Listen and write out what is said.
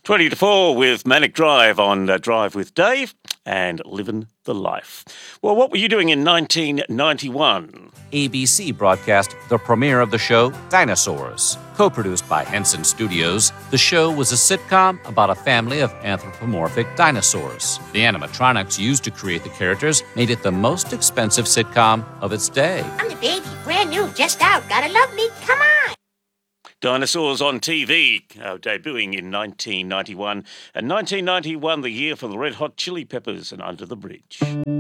20 to 4 with Manic Drive on Drive with Dave and Living the Life. Well, what were you doing in 1991? ABC broadcast the premiere of the show Dinosaurs. Co-produced by Henson Studios, the show was a sitcom about a family of anthropomorphic dinosaurs. The animatronics used to create the characters made it the most expensive sitcom of its day. I'm the baby, brand new, just out. Gotta love me, come on! Dinosaurs on TV, debuting in 1991. And 1991, the year for the Red Hot Chili Peppers and Under the Bridge.